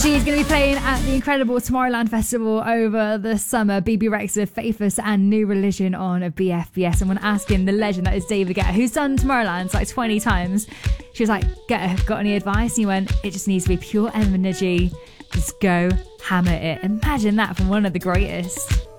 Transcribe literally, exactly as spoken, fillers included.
She's going to be playing at the incredible Tomorrowland Festival over the summer. B B Rex with Faithless and New Religion on B F B S. Someone asking the legend that is David Guetta, who's done Tomorrowland like twenty times. She was like, Guetta, got any advice? And he went, it just needs to be pure energy. Just go hammer it. Imagine that from one of the greatest.